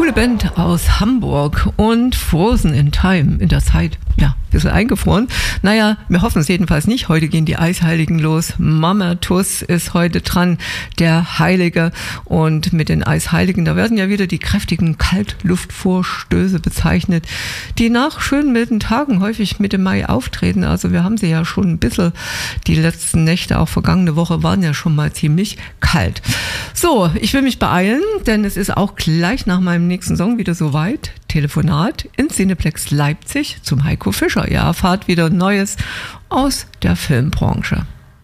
coole Band aus Hamburg und Frozen in Time, in der Zeit. Ja, ein bisschen eingefroren. Naja, wir hoffen es jedenfalls nicht. Heute gehen die Eisheiligen los. Mama Tuss ist heute dran, der Heilige. Und mit den Eisheiligen, da werden ja wieder die kräftigen Kaltluftvorstöße bezeichnet, die nach schönen milden Tagen häufig Mitte Mai auftreten. Also wir haben sie ja schon ein bisschen, die letzten Nächte, auch vergangene Woche, waren ja schon mal ziemlich kalt. So, ich will mich beeilen, denn es ist auch gleich nach meinem nächsten Song wieder soweit. Telefonat in Cineplex Leipzig zum Heiko Fischer. Ihr erfahrt wieder Neues aus der Filmbranche.